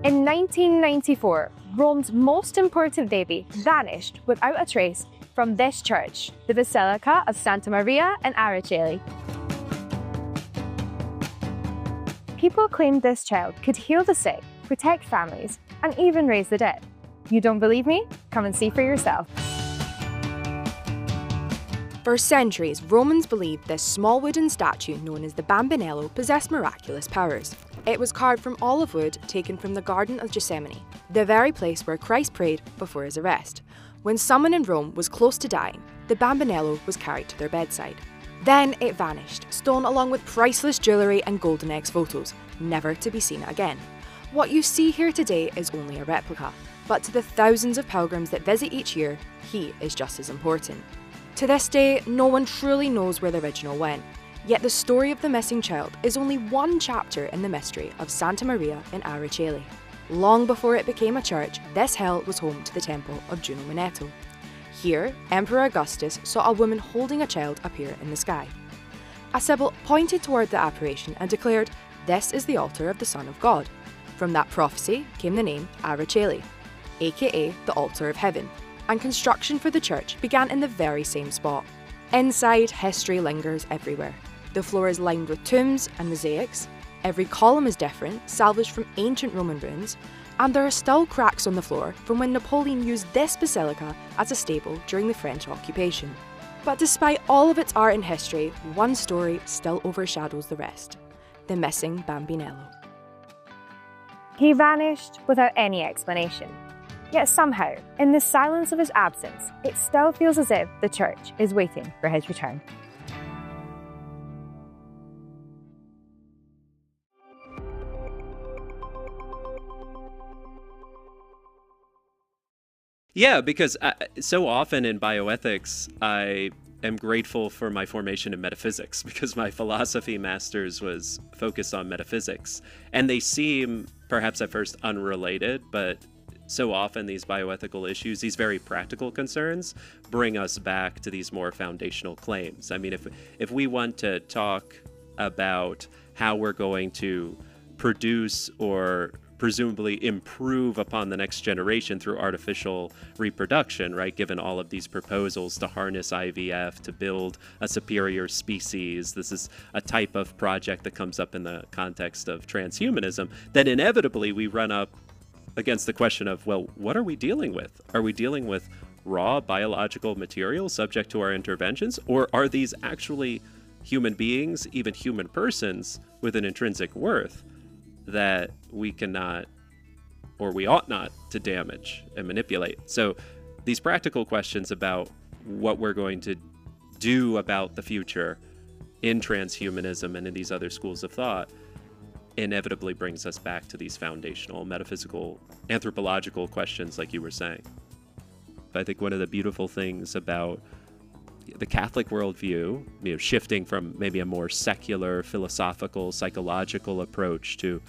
In 1994, Rome's most important baby vanished without a trace from this church, the Basilica of Santa Maria in Araceli. People claimed this child could heal the sick, protect families, and even raise the dead. You don't believe me? Come and see for yourself. For centuries, Romans believed this small wooden statue known as the Bambinello possessed miraculous powers. It was carved from olive wood taken from the Garden of Gethsemane, the very place where Christ prayed before his arrest. When someone in Rome was close to dying, the Bambinello was carried to their bedside. Then it vanished, stolen along with priceless jewellery and golden eggs photos, never to be seen again. What you see here today is only a replica, but to the thousands of pilgrims that visit each year, he is just as important. To this day, no one truly knows where the original went, yet the story of the missing child is only one chapter in the mystery of Santa Maria in Araceli. Long before it became a church, this hill was home to the temple of Juno Manetto. Here, Emperor Augustus saw a woman holding a child appear in the sky. A sibyl pointed toward the apparition and declared, "This is the altar of the Son of God." From that prophecy came the name Araceli, aka the Altar of Heaven, and construction for the church began in the very same spot. Inside, history lingers everywhere. The floor is lined with tombs and mosaics, every column is different, salvaged from ancient Roman ruins, and there are still cracks on the floor from when Napoleon used this basilica as a stable during the French occupation. But despite all of its art and history, one story still overshadows the rest: the missing Bambinello. He vanished without any explanation. Yet somehow, in the silence of his absence, it still feels as if the church is waiting for his return. Yeah, because so often in bioethics, I am grateful for my formation in metaphysics, because my philosophy master's was focused on metaphysics. And they seem, perhaps at first, unrelated, but so often these bioethical issues, these very practical concerns, bring us back to these more foundational claims. I mean, if we want to talk about how we're going to produce or presumably improve upon the next generation through artificial reproduction, right? Given all of these proposals to harness IVF, to build a superior species, this is a type of project that comes up in the context of transhumanism, then inevitably we run up against the question of, well, what are we dealing with? Are we dealing with raw biological material subject to our interventions? Or are these actually human beings, even human persons, with an intrinsic worth that we cannot, or we ought not, to damage and manipulate? So these practical questions about what we're going to do about the future in transhumanism and in these other schools of thought inevitably brings us back to these foundational metaphysical, anthropological questions, like you were saying. I think one of the beautiful things about the Catholic worldview, shifting from maybe a more secular, philosophical, psychological approach to